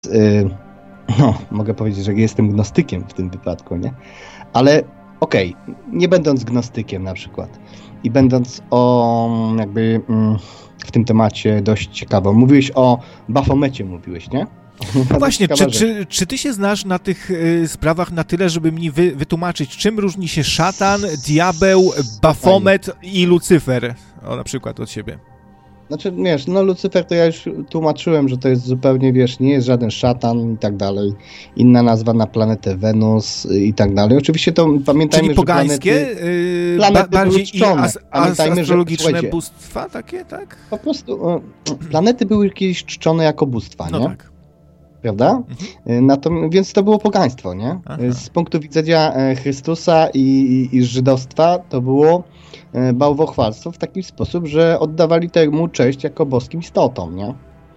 mogę powiedzieć, że jestem gnostykiem w tym wypadku, nie? Ale okej, nie będąc gnostykiem na przykład i będąc jakby w tym temacie dość ciekawą. Mówiłeś o Bafomecie, nie? No właśnie, czy ty się znasz na tych sprawach na tyle, żeby mi wytłumaczyć, czym różni się szatan, diabeł, Bafomet i Lucyfer? Na przykład od siebie. Znaczy, wiesz, Lucyfer to ja już tłumaczyłem, że to jest zupełnie, nie jest żaden szatan i tak dalej. Inna nazwa na planetę Wenus i tak dalej. Oczywiście to pamiętajmy, czyli pogańskie? Planety bardziej astrologiczne że, bóstwa takie, tak? Po prostu planety były kiedyś czczone jako bóstwa, nie? Tak. Prawda? Więc to było pogaństwo, nie? Aha. Z punktu widzenia Chrystusa i żydostwa to było bałwochwalstwo w taki sposób, że oddawali temu cześć jako boskim istotom, nie?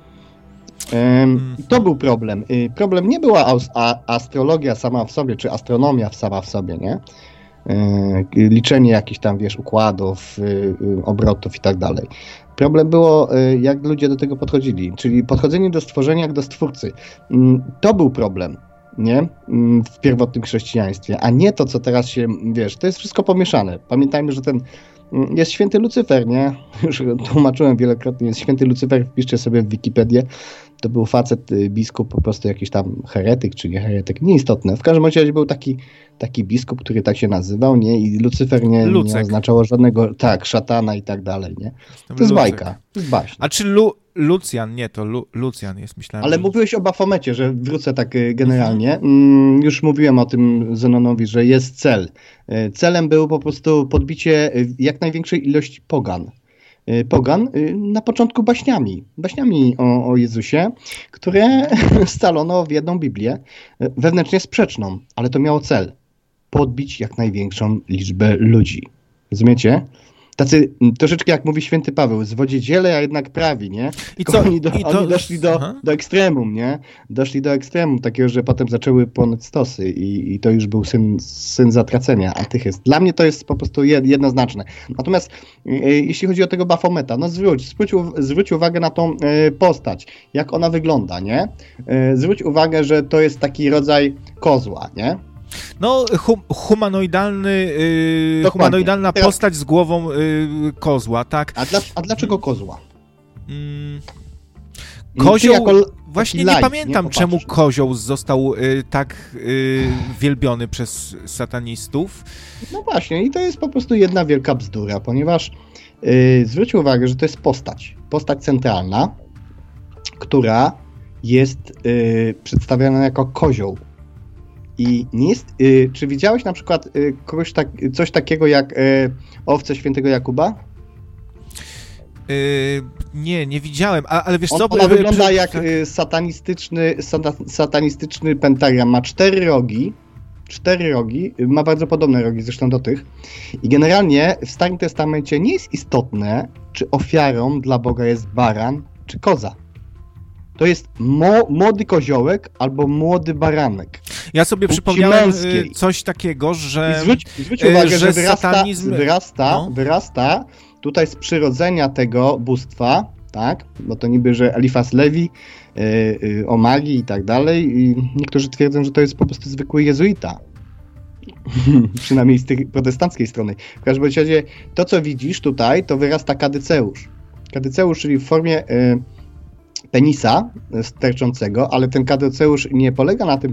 To był problem. Problem nie była astrologia sama w sobie, czy astronomia sama w sobie, nie? Liczenie jakichś tam, układów, obrotów i tak dalej. Problem było, jak ludzie do tego podchodzili, czyli podchodzenie do stworzenia jak do stwórcy. To był problem, nie? W pierwotnym chrześcijaństwie, a nie to, co teraz się, to jest wszystko pomieszane. Pamiętajmy, że jest święty Lucyfer, nie? Już tłumaczyłem wielokrotnie, jest święty Lucyfer, wpiszcie sobie w Wikipedię. To był facet, biskup, po prostu jakiś tam heretyk, czy nie heretyk, nieistotne. W każdym razie był taki biskup, który tak się nazywał, nie? I Lucyfer nie oznaczało żadnego, szatana i tak dalej, nie? To jest bajka, to jest baśń. A czy Lucjan, nie, to Lucjan jest, myślałem. Ale mówiłeś o Bafomecie, że wrócę tak generalnie. Już mówiłem o tym Zenonowi, że jest cel. Celem było po prostu podbicie jak największej ilości pogan na początku baśniami o Jezusie, które scalono w jedną Biblię, wewnętrznie sprzeczną, ale to miało cel, podbić jak największą liczbę ludzi. Rozumiecie? Tacy troszeczkę, jak mówi święty Paweł, zwodziciele, a jednak prawi, nie? Oni doszli do ekstremum, nie? Doszli do ekstremum takiego, że potem zaczęły płonąć stosy i to już był syn zatracenia, antychryst. Dla mnie to jest po prostu jednoznaczne. Natomiast jeśli chodzi o tego Bafometa, zwróć uwagę na tą postać, jak ona wygląda, nie? Zwróć uwagę, że to jest taki rodzaj kozła, nie? No, humanoidalna postać z głową kozła, tak? A dlaczego kozła? Kozioł, właśnie nie pamiętam, czemu kozioł został tak wielbiony przez satanistów. No właśnie, i to jest po prostu jedna wielka bzdura, ponieważ zwróć uwagę, że to jest postać centralna, która jest przedstawiana jako kozioł. I nie jest. Czy widziałeś na przykład coś takiego jak owce świętego Jakuba? Nie widziałem, ale wiesz co? Ona wygląda jak satanistyczny pentagram. Ma 4 rogi, ma bardzo podobne rogi zresztą do tych. I generalnie w Starym Testamencie nie jest istotne, czy ofiarą dla Boga jest baran, czy koza. To jest młody koziołek albo młody baranek. Ja sobie przypomniałem coś takiego, że zwróć uwagę, że satanizm wyrasta tutaj z przyrodzenia tego bóstwa, tak? Bo to niby, że Elifas Lewi o magii i tak dalej. I niektórzy twierdzą, że to jest po prostu zwykły jezuita. Przynajmniej z tej protestanckiej strony. W każdym razie to, co widzisz tutaj, to wyrasta kadyceusz. Kadyceusz, czyli w formie penisa sterczącego, ale ten kadyceusz nie polega na tym,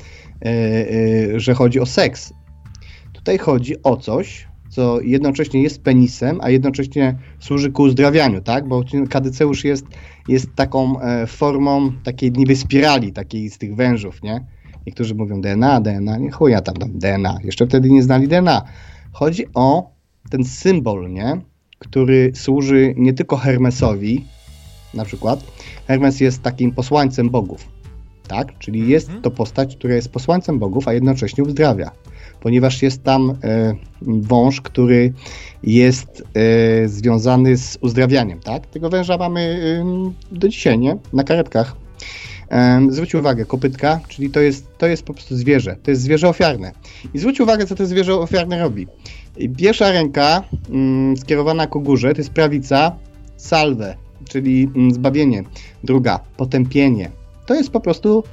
że chodzi o seks. Tutaj chodzi o coś, co jednocześnie jest penisem, a jednocześnie służy ku uzdrawianiu, tak? Bo kadyceusz jest taką formą takiej niby spirali, takiej z tych wężów, nie? Niektórzy mówią DNA, nie chuja tam DNA. Jeszcze wtedy nie znali DNA. Chodzi o ten symbol, nie? Który służy nie tylko Hermesowi, na przykład. Hermes jest takim posłańcem bogów, tak? Czyli jest to postać, która jest posłańcem bogów, a jednocześnie uzdrawia. Ponieważ jest tam wąż, który jest związany z uzdrawianiem, tak? Tego węża mamy do dzisiaj, nie? Na karetkach. Zwróć uwagę, kopytka, czyli to jest po prostu zwierzę. To jest zwierzę ofiarne. I zwróć uwagę, co to zwierzę ofiarne robi. Pierwsza ręka skierowana ku górze, to jest prawica, salve, czyli zbawienie. Druga, potępienie. to jest po prostu